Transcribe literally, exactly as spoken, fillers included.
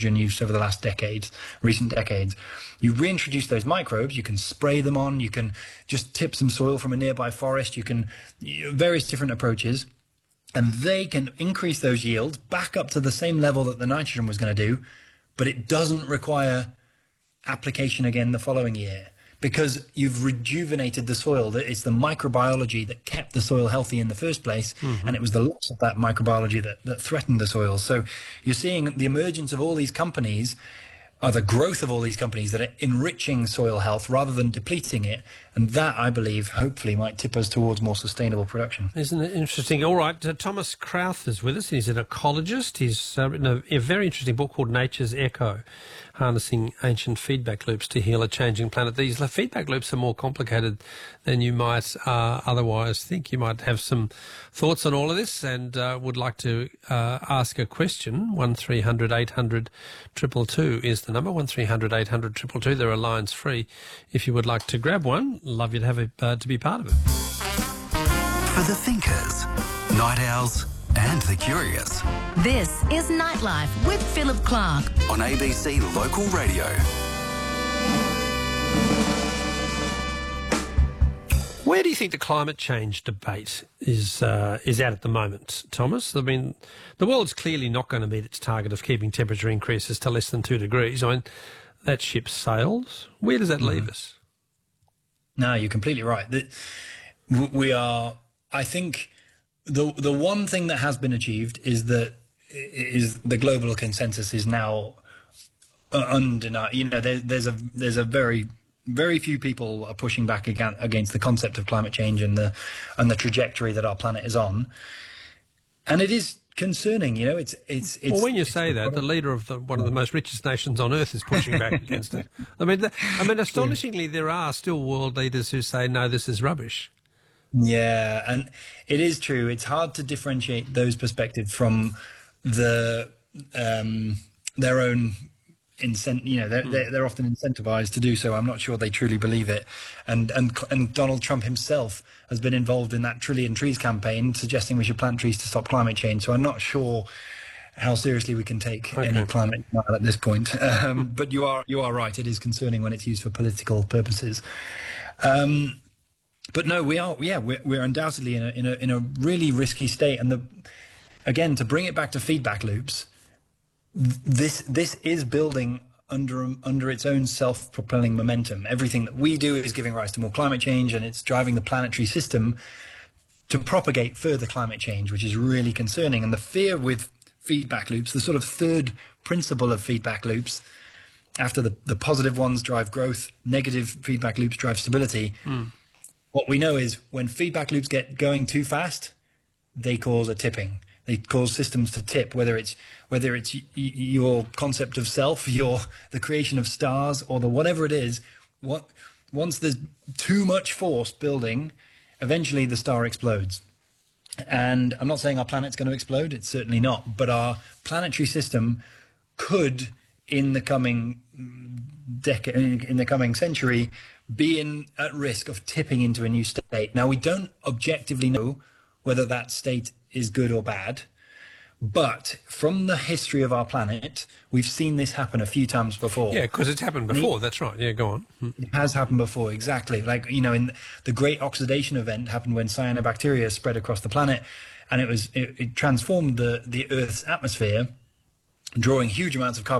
nitrogen use over the last decades, recent decades. You reintroduce those microbes, you can spray them on, you can just tip some soil from a nearby forest, you can, various different approaches, and they can increase those yields back up to the same level that the nitrogen was going to do, but it doesn't require application again the following year, because you've rejuvenated the soil. It's the microbiology that kept the soil healthy in the first place, mm-hmm. and it was the loss of that microbiology that, that threatened the soil. So you're seeing the emergence of all these companies, or the growth of all these companies that are enriching soil health rather than depleting it. And that, I believe, hopefully might tip us towards more sustainable production. Isn't it interesting? All right, uh, Thomas Krauth is with us. He's an ecologist. He's uh, written a, a very interesting book called Nature's Echo, Harnessing Ancient Feedback Loops to Heal a Changing Planet. These feedback loops are more complicated than you might uh, otherwise think. You might have some thoughts on all of this and uh, would like to uh, ask a question. one three hundred eight hundred two two two is the number, one three hundred eight hundred two two two. There are lines free if you would like to grab one. Love you to have it, uh, to be part of it. For the thinkers, night owls and the curious. This is Nightlife with Philip Clark on A B C Local Radio. Where do you think the climate change debate is uh, is at at the moment, Thomas? I mean, the world's clearly not going to meet its target of keeping temperature increases to less than two degrees. I mean, that ship sails. Where does that mm. leave us? No, you're completely right. The, we are, I think, the the one thing that has been achieved is that is the global consensus is now undeniable. You know, there, there's a there's a very very few people are pushing back against, against the concept of climate change and the and the trajectory that our planet is on, and it is concerning. You know, it's it's. it's well, when you say that, the leader of the, one of the most richest nations on earth is pushing back against it. I mean, the, I mean, astonishingly, there are still world leaders who say no, this is rubbish. Yeah, and it is true. It's hard to differentiate those perspectives from the um, their own incent. You know, they're, mm. they're they're often incentivized to do so. I'm not sure they truly believe it. And and and Donald Trump himself has been involved in that Trillion Trees campaign, suggesting we should plant trees to stop climate change. So I'm not sure how seriously we can take okay. any climate denial at this point. Um, but you are you are right. It is concerning when it's used for political purposes. Um, But no, we are. Yeah, we're, we're undoubtedly in a, in a in a really risky state. And the again, to bring it back to feedback loops, this this is building under under its own self-propelling momentum. Everything that we do is giving rise to more climate change, and it's driving the planetary system to propagate further climate change, which is really concerning. And the fear with feedback loops, the sort of third principle of feedback loops, after the the positive ones drive growth, negative feedback loops drive stability. Mm. What we know is when feedback loops get going too fast, they cause a tipping. They cause systems to tip, whether it's whether it's y- your concept of self, your the creation of stars, or the whatever it is. What once there's too much force building, eventually the star explodes. And I'm not saying our planet's going to explode. It's certainly not. But our planetary system could, in the coming decade, in the coming century, be in, at risk of tipping into a new state. Now, we don't objectively know whether that state is good or bad, but from the history of our planet, we've seen this happen a few times before. Yeah, because it's happened before, that's right. Yeah, go on. It has happened before, exactly. Like, you know, in the Great Oxidation Event happened when cyanobacteria spread across the planet, and it was it, it transformed the, the Earth's atmosphere, drawing huge amounts of carbon